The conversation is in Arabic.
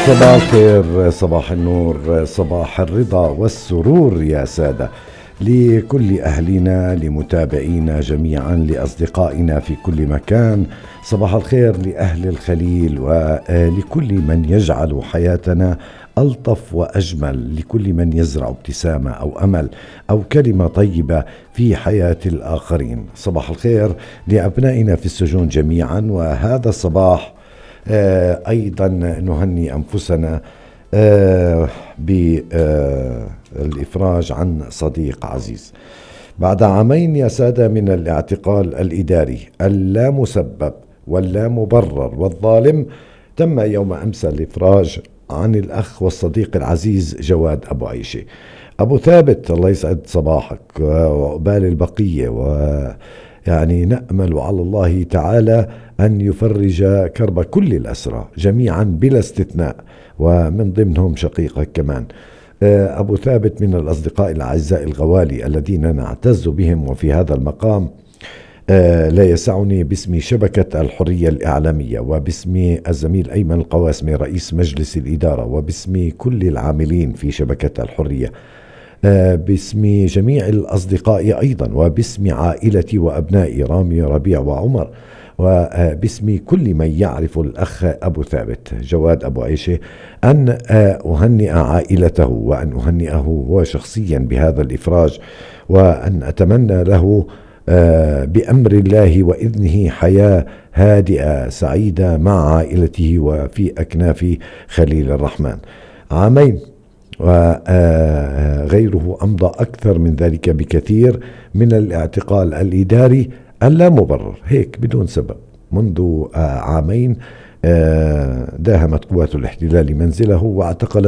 صباح الخير، صباح النور، صباح الرضا والسرور يا سادة، لكل أهلنا، لمتابعينا جميعا، لأصدقائنا في كل مكان. صباح الخير لأهل الخليل ولكل من يجعل حياتنا ألطف وأجمل، لكل من يزرع ابتسامة أو أمل أو كلمة طيبة في حياة الآخرين. صباح الخير لأبنائنا في السجون جميعا. وهذا الصباح أيضا نهني أنفسنا بالإفراج عن صديق عزيز بعد عامين يا سادة من الاعتقال الإداري اللامسبب واللامبرر والظالم. تم يوم أمس الإفراج عن الأخ والصديق العزيز جواد أبو عيشة. أبو ثابت، الله يسعد صباحك وعقبال البقية، ويعني نأمل على الله تعالى أن يفرج كرب كل الأسرى جميعا بلا استثناء، ومن ضمنهم شقيقك كمان. أبو ثابت من الأصدقاء الأعزاء الغوالي الذين نعتز بهم، وفي هذا المقام لا يسعني باسم شبكة الحرية الإعلامية وباسم الزميل أيمن القواسمي رئيس مجلس الإدارة وباسم كل العاملين في شبكة الحرية، باسم جميع الأصدقاء أيضا، وباسم عائلتي وأبنائي رامي ربيع وعمر، وباسم كل من يعرف الأخ أبو ثابت جواد أبو عيشة، أن أهنئ عائلته وأن أهنئه هو شخصيا بهذا الإفراج، وأن أتمنى له بأمر الله وإذنه حياة هادئة سعيدة مع عائلته وفي أكناف خليل الرحمن. عامين وغيره أمضى أكثر من ذلك بكثير من الاعتقال الإداري اللامبرر، هيك بدون سبب. منذ عامين داهمت قوات الاحتلال منزله واعتقل